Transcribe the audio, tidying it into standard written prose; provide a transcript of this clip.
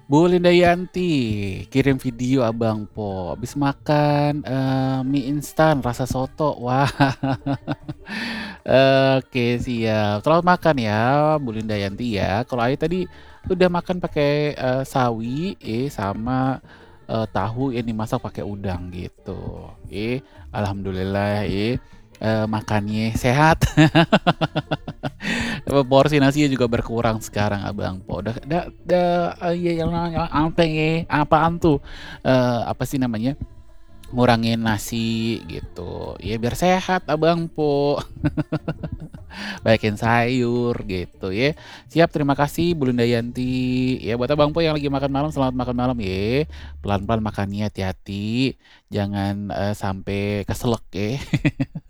Bu Lindayanti, kirim video Abang Po, habis makan, mie instan rasa soto. Wah, oke siap. Selamat makan ya Bu Lindayanti ya. Kalau Ayu tadi udah makan pakai, sawi, sama, tahu yang dimasak pakai udang gitu. Alhamdulillah makannya sehat. Porsi nasinya juga berkurang sekarang Abang Po. Iya yang namanya apa ya, apaan tuh, apa sih namanya, ngurangin nasi gitu, ya biar sehat Abang Po, banyakin sayur gitu ya. Siap, terima kasih Bu Lindayanti. Ya buat Abang Po yang lagi makan malam, selamat makan malam ya. Pelan-pelan makannya, hati-hati, jangan, sampai keselak ya.